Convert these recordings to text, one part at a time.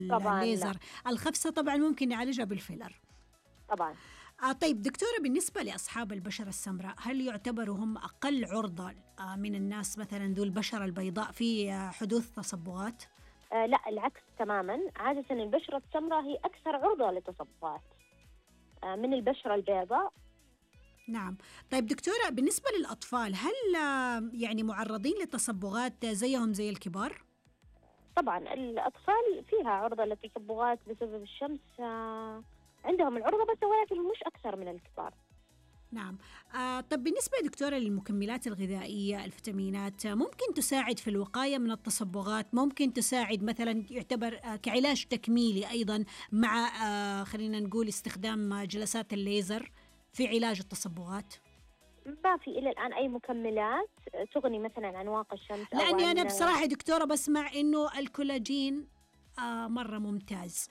طبعا لا. الليزر. الخفسة طبعا ممكن نعالجها بالفيلر طبعا. طيب دكتورة، بالنسبة لأصحاب البشرة السمراء، هل يعتبروا هم أقل عرضة من الناس مثلا ذو البشرة البيضاء في حدوث تصبغات؟ لا، العكس تماما. عادة البشرة السمراء هي أكثر عرضة للتصبغات من البشرة البيضاء. نعم. طيب دكتورة، بالنسبة للأطفال هل يعني معرضين للتصبغات زيهم زي الكبار؟ طبعا الأطفال فيها عرضة للتصبغات بسبب الشمس، عندهم العرضة بس، ولكن مش أكثر من الكبار. نعم. طب بالنسبة دكتورة للمكملات الغذائية، الفيتامينات ممكن تساعد في الوقاية من التصبغات، ممكن تساعد مثلا يعتبر كعلاج تكميلي أيضا مع خلينا نقول استخدام جلسات الليزر في علاج التصبغات؟ ما في إلى الآن أي مكملات تغني مثلا عن واقي الشمس. لأني أنا بصراحة دكتورة بسمع إنه الكولاجين مرة ممتاز،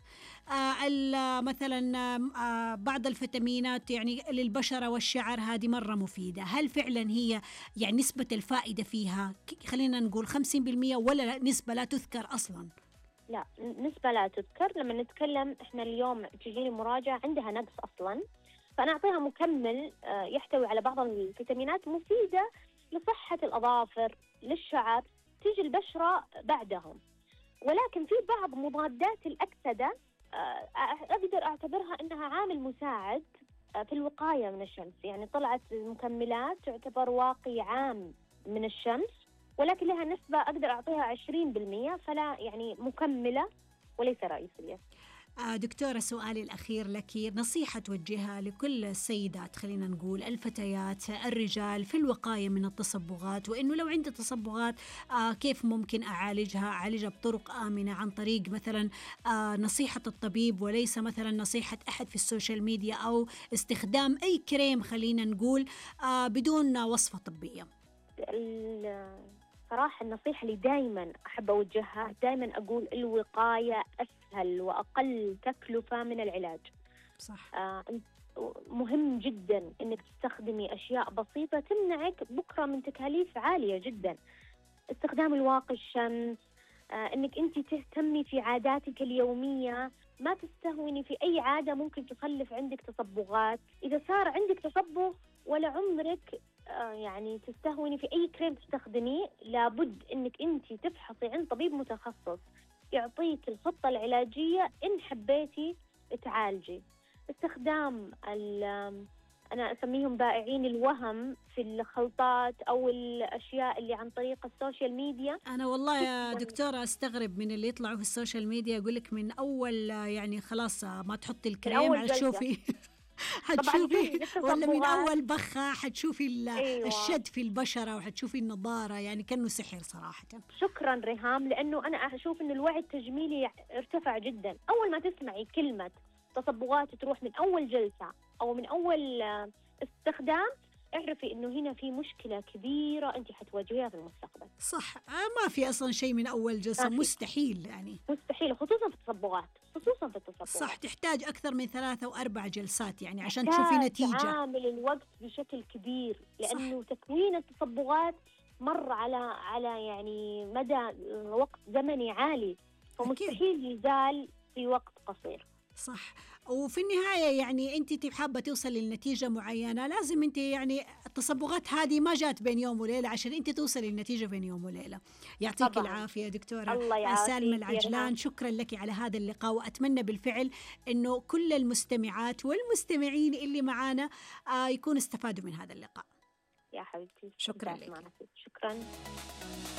مثلا بعض الفيتامينات يعني للبشرة والشعر هذه مرة مفيدة. هل فعلا هي يعني نسبة الفائدة فيها خلينا نقول 50% ولا نسبة لا تذكر أصلا؟ لا، نسبة لا تذكر. لما نتكلم إحنا اليوم تجيني مراجعة عندها نقص أصلا، فأنا أعطيها مكمل يحتوي على بعض الفيتامينات مفيدة لصحة الأظافر للشعر، تيجي البشرة بعدهم. ولكن في بعض مضادات الأكسدة أقدر أعتبرها أنها عامل مساعد في الوقاية من الشمس. يعني طلعت المكملات تعتبر واقي عام من الشمس، ولكن لها نسبة أقدر أعطيها 20%، فلا يعني مكملة وليس رئيسية. دكتورة، سؤالي الأخير لك، نصيحة توجهها لكل السيدات، خلينا نقول الفتيات الرجال، في الوقاية من التصبغات، وإنه لو عندي تصبغات كيف ممكن أعالجها بطرق آمنة عن طريق مثلا نصيحة الطبيب وليس مثلا نصيحة أحد في السوشيال ميديا أو استخدام أي كريم خلينا نقول بدون وصفة طبية. صراحة النصيحة اللي دايما أحب أوجهها، دايما أقول الوقاية أسهل وأقل تكلفة من العلاج. صح. مهم جدا أنك تستخدمي أشياء بسيطة تمنعك بكرة من تكاليف عالية جدا. استخدام الواقي الشمس، أنك أنت تهتمي في عاداتك اليومية، ما تستهوني في أي عادة ممكن تخلف عندك تصبغات. إذا صار عندك تصبغ ولا عمرك يعني تستهوني في أي كريم تستخدميه، لابد أنك أنت تفحصي عند طبيب متخصص يعطيك الخطة العلاجية إن حبيتي تعالجي. استخدام أنا أسميهم بائعين الوهم في الخلطات أو الأشياء اللي عن طريق السوشيال ميديا. أنا والله يا دكتورة أستغرب من اللي يطلعوا في السوشيال ميديا يقولك من أول يعني خلاص ما تحطي الكريم هتشوفي حتشوفي ولا من أول بخة حتشوفي أيوة. الشد في البشرة وحتشوفي النضارة، يعني كأنه سحر صراحة. شكرا ريهام، لأنه أنا أشوف أن الوعي التجميلي ارتفع جدا. أول ما تسمعي كلمة تصبغات تروح من أول جلسة أو من أول استخدام، اعرفي إنه هنا في مشكلة كبيرة أنت حتواجهيها في المستقبل. صح. ما في أصلا شيء من أول جلسة، مستحيل، يعني مستحيل، خصوصا في التصبغات، خصوصا في التصبغات. صح، تحتاج أكثر من 3 و4 جلسات يعني عشان تشوفي نتيجة. تعامل الوقت بشكل كبير، لأنه تكوين التصبغات مر على يعني مدى وقت زمني عالي، فمستحيل يزال في وقت قصير. صح. وفي النهاية يعني أنت حابة توصل للنتيجة معينة، لازم أنت يعني التصبغات هذه ما جات بين يوم وليلة عشان أنت توصل للنتيجة بين يوم وليلة. يعطيك العافية دكتورة سالمة العجلان، شكرا لك على هذا اللقاء، وأتمنى بالفعل أنه كل المستمعات والمستمعين اللي معانا يكونوا استفادوا من هذا اللقاء. يا حبيبتي شكرا لك. شكرا.